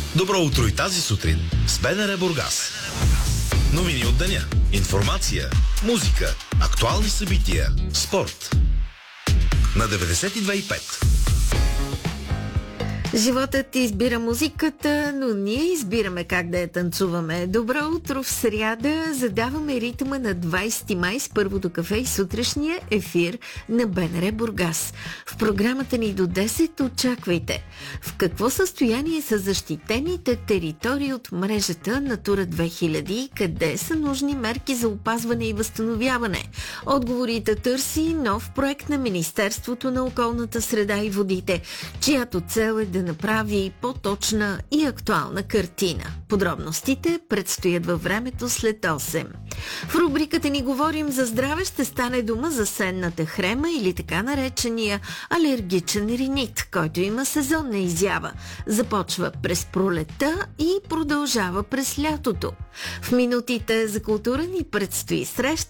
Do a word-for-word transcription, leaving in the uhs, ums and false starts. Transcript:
Добро утро и тази сутрин с БНР Бургас. Новини от деня, информация, музика, актуални събития, спорт. На деветдесет и две и пет. Животът избира музиката, но ние избираме как да я танцуваме. Добро утро в сряда. Задаваме ритъма на двайсети май с първото кафе и сутрешния ефир на БНР Бургас. В програмата ни до десет очаквайте. В какво състояние са защитените територии от мрежата Натура две хиляди? Къде са нужни мерки за опазване и възстановяване? Отговорите търси нов проект на Министерството на околната среда и водите, чиято цел е да направи по-точна и актуална картина. Подробностите предстоят във времето след осем. В рубриката ни говорим за здраве ще стане дума за сенната хрема или така наречения алергичен ринит, който има сезонна изява. Започва през пролета и продължава през лятото. В минутите за култура ни предстои среща